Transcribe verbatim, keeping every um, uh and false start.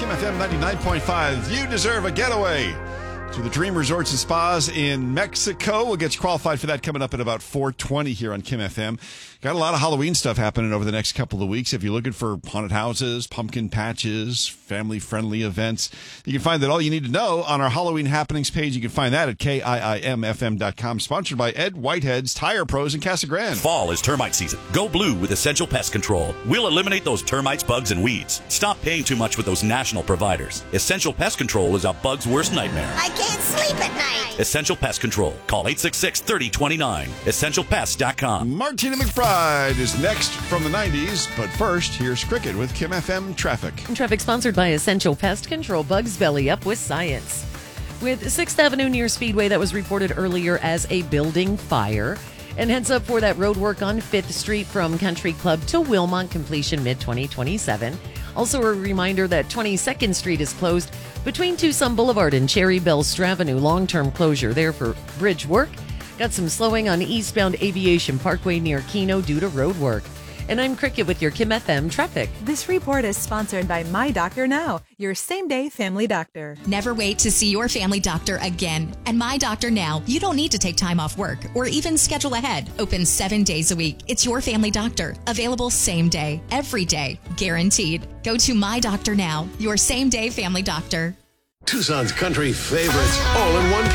Kim F M ninety-nine point five. You deserve a getaway to the Dream Resorts and Spas in Mexico. We'll get you qualified for that coming up at about four twenty here on Kim F M. Got a lot of Halloween stuff happening over the next couple of weeks. If you're looking for haunted houses, pumpkin patches, family-friendly events, you can find that all you need to know on our Halloween happenings page. You can find that at K I I M F M dot com. Sponsored by Ed Whitehead's Tire Pros in Casa Grande. Fall is termite season. Go blue with Essential Pest Control. We'll eliminate those termites, bugs, and weeds. Stop paying too much with those national providers. Essential Pest Control is a bug's worst nightmare. I can't sleep at night. Essential Pest Control. Call eight six six, three oh two nine. essential pest dot com. Martina McBride is next from the nineties, but first, here's Cricket with Kim F M Traffic. Traffic sponsored by Essential Pest Control. Bugs belly up with science. With sixth Avenue near Speedway, that was reported earlier as a building fire. And heads up for that road work on fifth Street from Country Club to Wilmont, completion mid twenty twenty-seven. Also a reminder that twenty-second Street is closed between Tucson Boulevard and Cherry Belle Avenue. Long-term closure there for bridge work. Got some slowing on eastbound Aviation Parkway near Keno due to road work. And I'm Cricket with your Kim F M traffic. This report is sponsored by My Doctor Now, your same-day family doctor. Never wait to see your family doctor again. And My Doctor Now, you don't need to take time off work or even schedule ahead. Open seven days a week. It's your family doctor. Available same day, every day, guaranteed. Go to My Doctor Now, your same-day family doctor. Tucson's country favorites, all in one